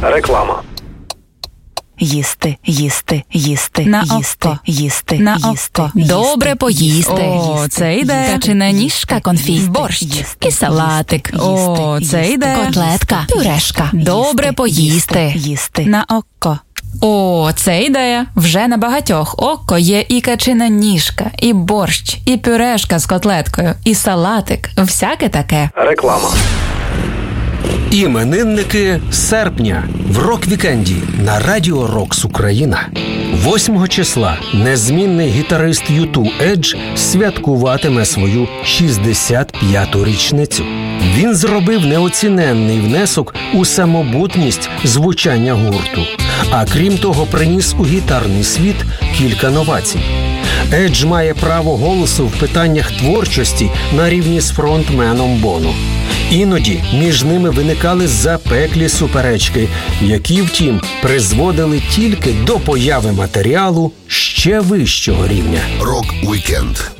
Реклама. Їсти, їсти, їсти, На їсти, око. їсти, На їсти, око. їсти, Добре поїсти. їсти, О, це йде. Качана ніжка, конфіт, Борщ. їсти, І салатик. їсти, О, їсти, це їсти, йде. Котлетка, пюрешка. Добре Їсти, поїсти. їсти. На око. О, це ідея. Вже на багатьох око є і качина ніжка, і борщ, і пюрешка з котлеткою, і салатик. Всяке таке. Реклама. Іменинники серпня в рок-вікенді на Радіо Рокс Україна. 8 числа незмінний гітарист U2 Едж святкуватиме свою 65-ту річницю. Він зробив неоціненний внесок у самобутність звучання гурту, а крім того приніс у гітарний світ кілька новацій. Едж має право голосу в питаннях творчості на рівні з фронтменом Боно. Іноді між ними виникали запеклі суперечки, які, втім, призводили тільки до появи матеріалу ще вищого рівня. Рок-вікенд